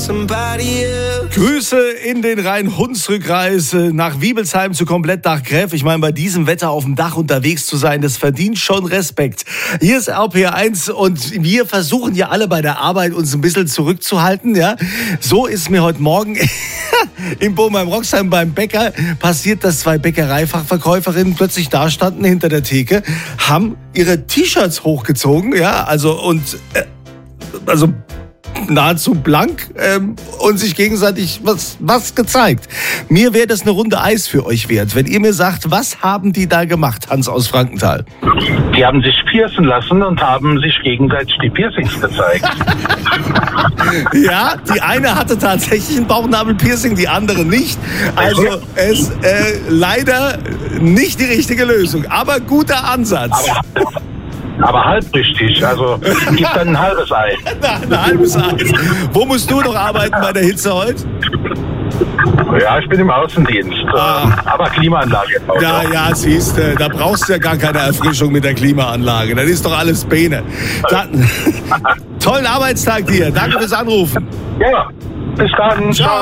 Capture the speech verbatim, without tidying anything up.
somebody else. Grüße in den Rhein-Hunsrück-Kreis nach Wiebelsheim zu Komplettdach Greff. Ich meine, bei diesem Wetter auf dem Dach unterwegs zu sein, das verdient schon Respekt. Hier ist R P R eins und wir versuchen ja alle bei der Arbeit uns ein bisschen zurückzuhalten. Ja, so ist mir heute Morgen in Bochum-Roxheim beim Bäcker passiert, dass zwei Bäckereifachverkäuferinnen plötzlich da standen hinter der Theke, haben ihre T-Shirts hochgezogen, ja, also und äh, also nahezu blank ähm, und sich gegenseitig was, was gezeigt. Mir wäre das eine Runde Eis für euch wert, wenn ihr mir sagt, was haben die da gemacht, Hans aus Frankenthal? Die haben sich piercen lassen und haben sich gegenseitig die Piercings gezeigt. Ja, die eine hatte tatsächlich ein Bauchnabelpiercing, die andere nicht. Also es äh, leider nicht die richtige Lösung, aber guter Ansatz. Aber, aber halb richtig, also gibt dann ein halbes Ei. Ein halbes Eis. Wo musst du noch arbeiten bei der Hitze heute? Ja, ich bin im Außendienst, Ah. aber Klimaanlage. Auch Ja, noch. ja, siehst du, da brauchst du ja gar keine Erfrischung mit der Klimaanlage. Das ist doch alles Bene. Dann, tollen Arbeitstag dir. Danke fürs Anrufen. Ja, bis dann. Ciao.